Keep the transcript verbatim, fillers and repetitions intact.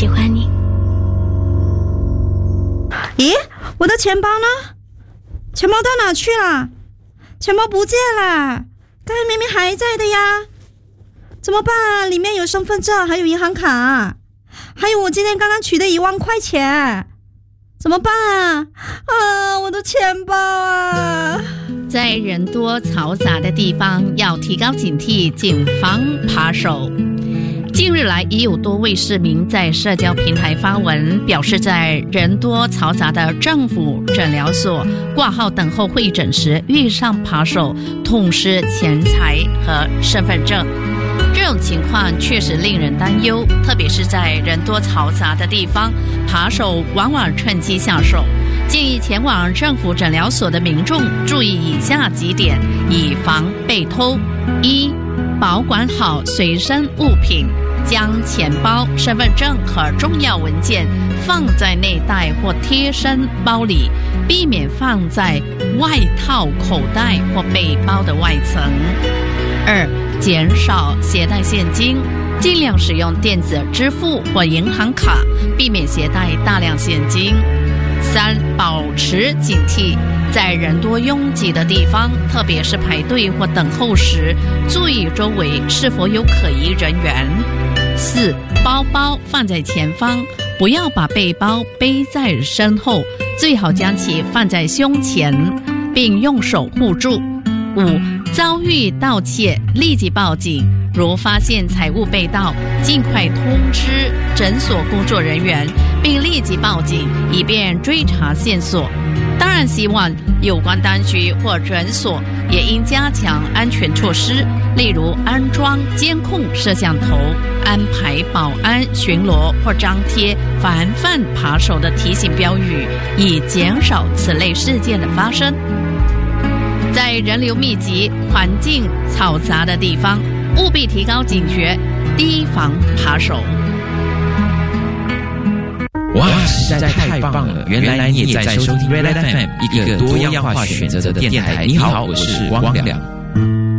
喜欢你。 咦，我的钱包呢？钱包到哪去了？钱包不见了，刚才明明还在的呀，怎么办啊？里面有身份证，还有银行卡，还有我今天刚刚取的一万块钱，怎么办啊？啊，我的钱包啊！ 在人多嘈杂的地方要提高警惕，谨防扒手。近日来，已有多位市民在社交平台发文，表示在人多嘈杂的政府诊疗所挂号等候会诊时，遇上扒手痛失钱财和身份证。这种情况确实令人担忧，特别是在人多嘈杂的地方，扒手往往趁机下手。建议前往政府诊疗所的民众注意以下几点，以防被偷：一、保管好随身物品，将钱包、身份证和重要文件放在内袋或贴身包里，避免放在外套、口袋或背包的外层。二、减少携带现金，尽量使用电子支付或银行卡，避免携带大量现金。三、保持警惕，在人多拥挤的地方，特别是排队或等候时，注意周围是否有可疑人员。四、包包放在前方，不要把背包背在身后，最好将其放在胸前，并用手护住。五、遭遇盗窃，立即报警。如发现财物被盗，尽快通知诊所工作人员，并立即报警，以便追查线索。当然，希望有关当局或诊所也应加强安全措施，例如安装监控摄像头，安排保安巡逻或张贴防范扒手的提醒标语，以减少此类事件的发生。在人流密集、环境嘈杂的地方，务必提高警觉，提防扒手。 哇，实在太棒了！原来你也在收听 Red F M， 一个多样化选择的电台。你好，我是光良。